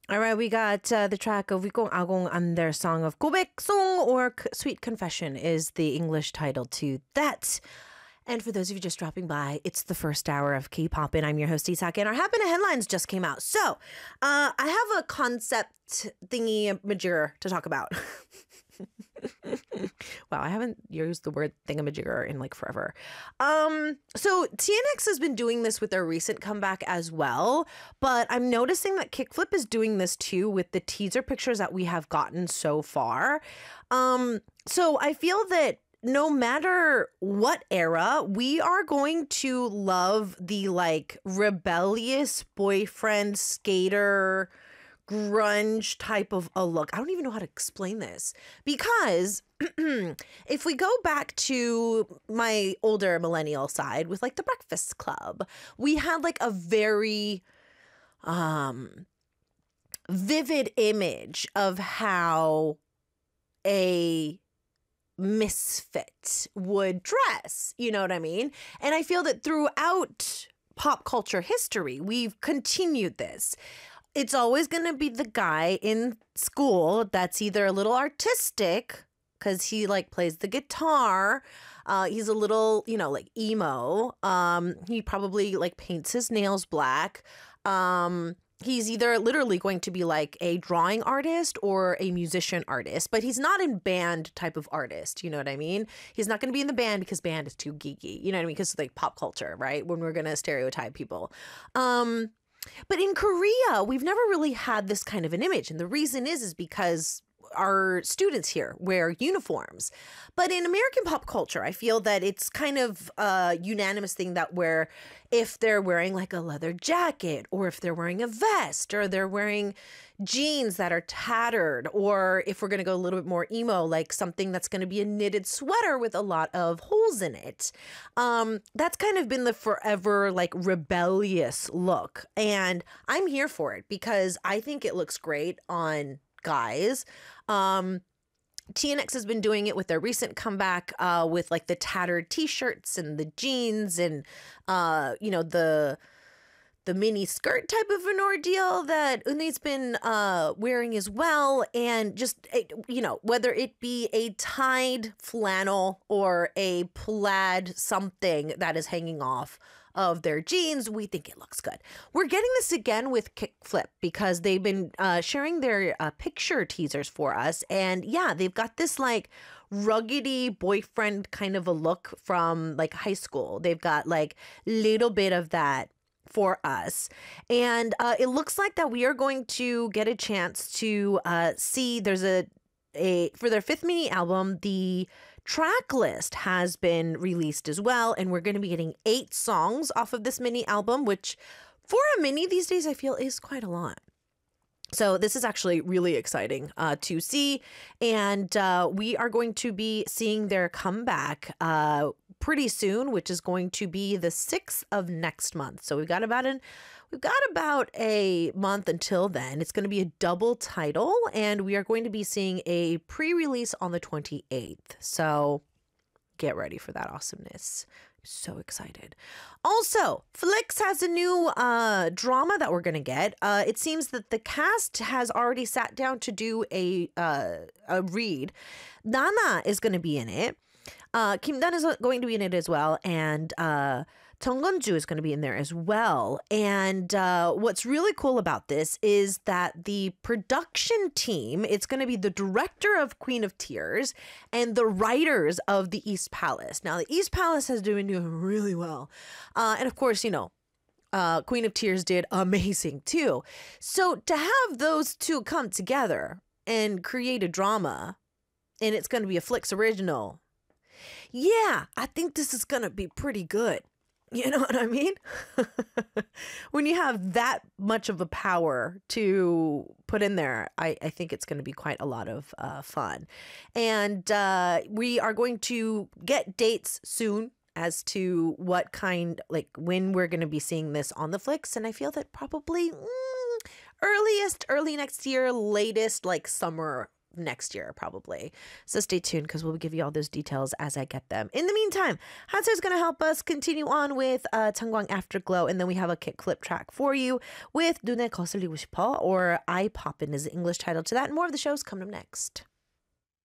All right, we got the track of Wikong Agong and their song of 고백 Song or Sweet Confession is the English title to that. And for those of you just dropping by, it's the first hour of K-pop, and I'm your host, Isak, and our Happiness headlines just came out. So I have a concept thingy-majigger to talk about. Wow, I haven't used the word thingamajigger in like forever. So TNX has been doing this with their recent comeback as well, but I'm noticing that Kickflip is doing this too with the teaser pictures that we have gotten so far. So I feel that no matter what era, we are going to love the like rebellious boyfriend skater grunge type of a look. I don't even know how to explain this because if we go back to my older millennial side with like the Breakfast Club, we had like a very vivid image of how a misfit would dress. You know what I mean? And I feel that throughout pop culture history, we've continued this. It's always going to be the guy in school that's either a little artistic because he like plays the guitar. He's a little, you know, like emo. He probably like paints his nails black. He's either literally going to be like a drawing artist or a musician artist, but he's not in band type of artist. You know what I mean? He's not going to be in the band because band is too geeky. You know what I mean? Because like pop culture, right? When we're going to stereotype people. But in Korea, we've never really had this kind of an image. And the reason is because our students here wear uniforms. But in American pop culture, I feel that it's kind of a unanimous thing that where if they're wearing like a leather jacket or if they're wearing a vest or they're wearing jeans that are tattered, or if we're going to go a little bit more emo, like something that's going to be a knitted sweater with a lot of holes in it. That's kind of been the forever like rebellious look. And I'm here for it because I think it looks great on guys. TNX has been doing it with their recent comeback with like the tattered t-shirts and the jeans and you know, the mini skirt type of an ordeal that Uni's been wearing as well. And just, you know, whether it be a tied flannel or a plaid something that is hanging off of their jeans, we think it looks good. We're getting this again with Kickflip because they've been sharing their picture teasers for us. And yeah, they've got this like ruggedy boyfriend kind of a look from like high school. They've got like little bit of that for us. And it looks like that we are going to get a chance to see there's a for their fifth mini album, the track list has been released as well. And we're going to be getting 8 songs off of this mini album, which for a mini these days, I feel is quite a lot. So this is actually really exciting to see. And we are going to be seeing their comeback pretty soon, which is going to be the 6th of next month. So we've got about a month until then. It's going to be a double title, and we are going to be seeing a pre-release on the 28th. So get ready for that awesomeness. So excited. Also, Flix has a new drama that we're going to get. It seems that the cast has already sat down to do a read. Nana is going to be in it. Kim Dan is going to be in it as well. And Jung Gun-ju is going to be in there as well. And what's really cool about this is that the production team, it's going to be the director of Queen of Tears and the writers of The East Palace. Now, The East Palace has been doing really well. And of course, you know, Queen of Tears did amazing too. So to have those two come together and create a drama, and it's going to be a Flix original, yeah, I think this is going to be pretty good. You know what I mean? When you have that much of a power to put in there, I think it's going to be quite a lot of fun. And we are going to get dates soon as to what kind, like when we're going to be seeing this on the Flix. And I feel that probably early next year, latest like summer next year probably. So stay tuned because we'll give you all those details as I get them. In the meantime, Hanser is going to help us continue on with Changgwang Afterglow, and then we have a kick clip track for you with 눈에 거슬리고 싶어, or I Poppin' is the English title to that. And more of the shows coming up next.